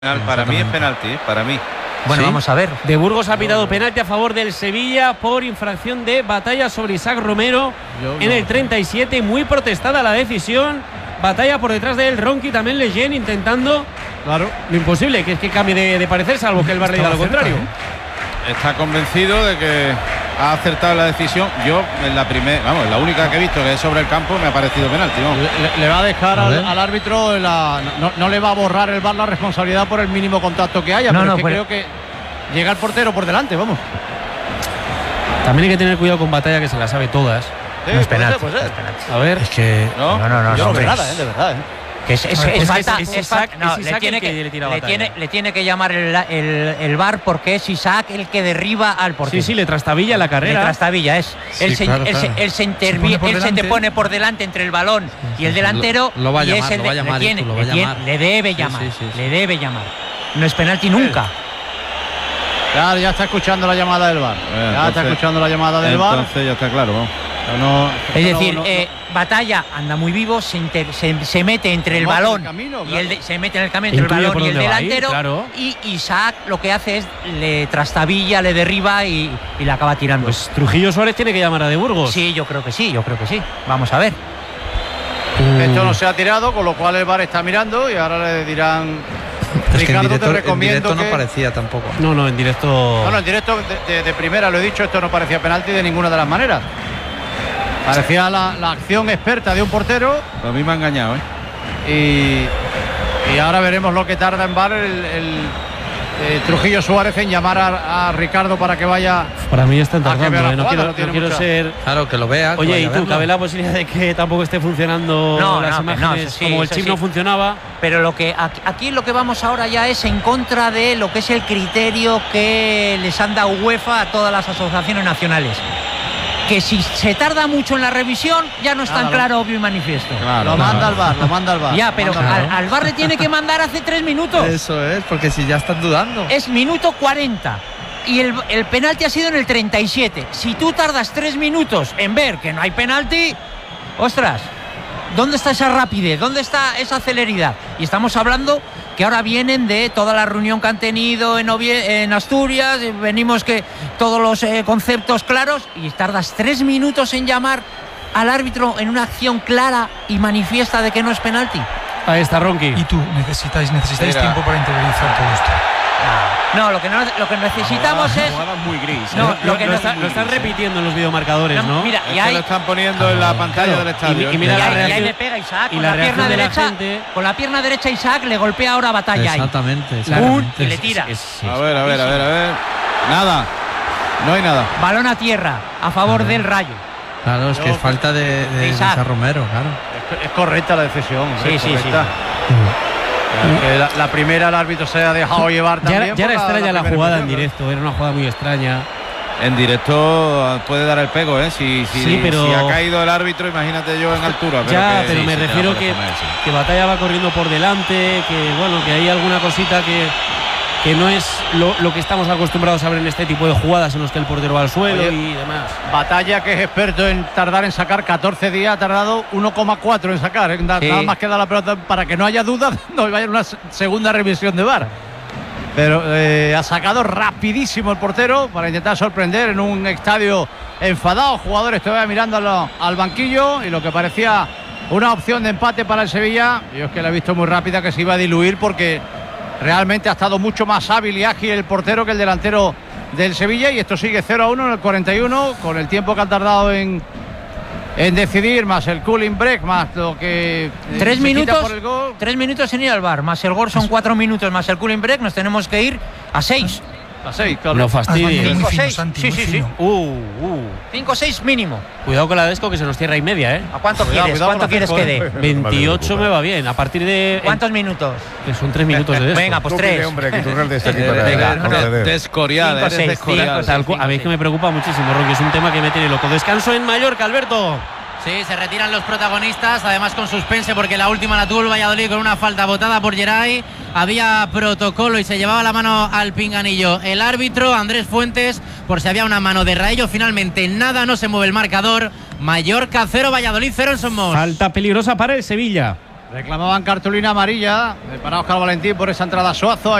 Para mí es penalti, para mí. Bueno, ¿Sí? vamos a ver. De Burgos ha pitado penalti a favor del Sevilla por infracción de Batalla sobre Isaac Romero en el 37. Muy protestada la decisión. Batalla por detrás de él, Ronqui, también Lejeune intentando lo imposible, que es que cambie de parecer, salvo que el VAR le diga lo contrario. Está convencido de que ha acertado la decisión. Yo en la la única que he visto que es sobre el campo me ha parecido penalti. Le va a dejar al árbitro no le va a borrar el VAR la responsabilidad por el mínimo contacto que haya, pero creo que llega el portero por delante, vamos. También hay que tener cuidado con Batalla, que se la sabe todas. No es penalti. A ver, es que no, yo no veo nada, de verdad. Que es falta. Le tiene que llamar el VAR porque es Isaac el que derriba al portero. Sí, le trastabilla la carrera. Le trastabilla, él se interviene, él se te pone por delante entre el balón y el delantero. Lo va a llamar, le debe llamar. Le debe llamar. No es penalti nunca. Claro, ya está escuchando la llamada del VAR. Entonces ya está claro, vamos. Batalla anda muy vivo, se mete entre el balón se mete en el camino entre el balón y el delantero, y Isaac lo que hace es le trastabilla, le derriba y le acaba tirando. Pues Trujillo Suárez tiene que llamar a De Burgos. Sí, yo creo que sí. Vamos a ver. Esto no se ha tirado, con lo cual el VAR está mirando y ahora le dirán. Es Ricardo, que te recomiendo en directo no parecía tampoco. No, en directo. En directo de primera lo he dicho, esto no parecía penalti de ninguna de las maneras. Parecía la acción experta de un portero. A mí me ha engañado, ¿eh? Y ahora veremos lo que tarda en VAR el Trujillo Suárez en llamar a Ricardo para que vaya. Para mí están tardando, no quiero ser. Claro, que lo vea. Oye, ¿y tú cabe la posibilidad de que tampoco esté funcionando las imágenes como el chip no funcionaba? Pero aquí lo que vamos ahora ya es en contra de lo que es el criterio que les han dado UEFA a todas las asociaciones nacionales. Que si se tarda mucho en la revisión ya no es tan claro, obvio y manifiesto. Lo manda al VAR. Ya, pero al VAR le tiene que mandar hace 3 minutos. Eso es, porque si ya están dudando. Es minuto 40 y el penalti ha sido en el 37. Si tú tardas 3 minutos en ver que no hay penalti, ostras, ¿dónde está esa rapidez? ¿Dónde está esa celeridad? Y estamos hablando que ahora vienen de toda la reunión que han tenido en Asturias, venimos que todos los conceptos claros, y tardas 3 minutos en llamar al árbitro en una acción clara y manifiesta de que no es penalti. Ahí está Ronqui. Y tú, necesitáis tiempo para interiorizar todo esto. No, lo que necesitamos es. Muy gris. Lo están repitiendo en los videomarcadores, ¿no? Mira, lo están poniendo en la pantalla del estadio. Y mira, y ahí le pega Isaac con la pierna derecha. Con la pierna derecha Isaac le golpea ahora a Batalla. Exactamente. Y le tira. A ver. Nada. No hay nada. Balón a tierra a favor del Rayo. Claro, es que es falta de Isaac Romero, claro. Es correcta la decisión. Sí. La primera el árbitro se ha dejado llevar también. Ya era extraña la jugada en directo, era una jugada muy extraña. En directo puede dar el pego, ¿eh? Si ha caído el árbitro, imagínate yo en altura. Pero me refiero que Batalla va corriendo por delante, que hay alguna cosita que no es lo que estamos acostumbrados a ver en este tipo de jugadas en los que el portero va al suelo y demás. Batalla, que es experto en tardar en sacar 14 días, ha tardado 1,4 en sacar. Nada más que da la pelota para que no haya dudas, no vaya una segunda revisión de VAR. Pero ha sacado rapidísimo el portero para intentar sorprender en un estadio enfadado. Jugadores todavía mirando al banquillo, y lo que parecía una opción de empate para el Sevilla, yo es que la he visto muy rápida, que se iba a diluir, porque realmente ha estado mucho más hábil y ágil el portero que el delantero del Sevilla, y esto sigue 0-1 en el 41, con el tiempo que han tardado en decidir, más el cooling break, más lo que 3 minutos por el gol. 3 minutos en ir al VAR, más el gol son 4 minutos, más el cooling break, nos tenemos que ir a 6. A 6, claro. No fastidies. 5-6. Sí. 5-6 mínimo. Cuidado con la Desco, que se nos cierra y media, ¿eh? ¿A cuánto quieres? ¿Cuánto quieres que dé? 28 me va bien. A partir de. ¿Cuántos minutos? Que son 3 minutos de Desco. Venga, pues 3. Descoriada. A mí es que me preocupa muchísimo, Roque. Es un tema que me tiene loco. Descanso en Mallorca, Alberto. Sí, se retiran los protagonistas, además con suspense, porque la última la tuvo el Valladolid con una falta botada por Geray. Había protocolo y se llevaba la mano al pinganillo el árbitro Andrés Fuentes por si había una mano de Raello. Finalmente nada, no se mueve el marcador. Mallorca 0, Valladolid 0 en Somos. Falta peligrosa para el Sevilla. Reclamaban cartulina amarilla para Óscar Valentín por esa entrada a Suazo.